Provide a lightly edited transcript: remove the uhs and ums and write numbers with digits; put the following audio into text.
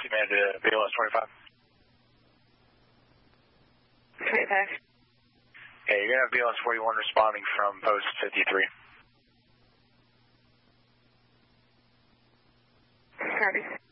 taxi man to BLS 25. 25. Hey, you're going to have BLS 41 responding from post 53. Copy.